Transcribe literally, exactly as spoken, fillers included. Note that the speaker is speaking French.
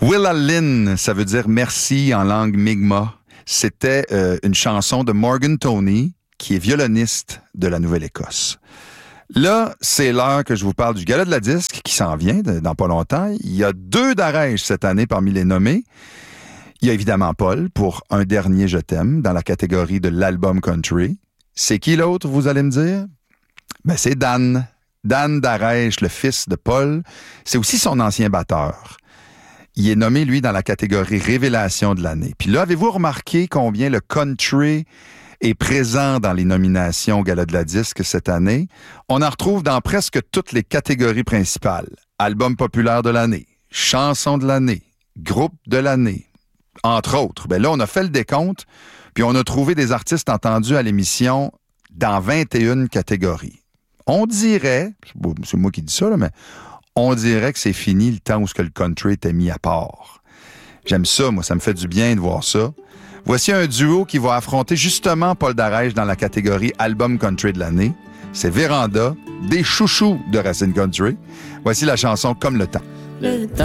Willa Lynn, ça veut dire merci en langue Mi'kmaq. C'était euh, une chanson de Morgan Toney, qui est violoniste de la Nouvelle-Écosse. Là, c'est l'heure que je vous parle du Gala de la disque qui s'en vient dans pas longtemps. Il y a deux Darèche cette année parmi les nommés. Il y a évidemment Paul pour Un dernier je t'aime dans la catégorie de l'album country. C'est qui l'autre, vous allez me dire? Ben, c'est Dan. Dan Darèche, le fils de Paul. C'est aussi son ancien batteur. Il est nommé, lui, dans la catégorie Révélation de l'année. Puis là, avez-vous remarqué combien le country est présent dans les nominations au Gala de la disque cette année? On en retrouve dans presque toutes les catégories principales. Album populaire de l'année, chanson de l'année, groupe de l'année, entre autres. Ben là, on a fait le décompte, puis on a trouvé des artistes entendus à l'émission dans vingt et une catégories. On dirait, c'est moi qui dis ça, là, mais on dirait que c'est fini le temps où ce que le country était mis à part. J'aime ça, moi, ça me fait du bien de voir ça. Voici un duo qui va affronter justement Paul Darèche dans la catégorie Album country de l'année. C'est Véranda, des chouchous de Racine Country. Voici la chanson Comme le temps. Le temps.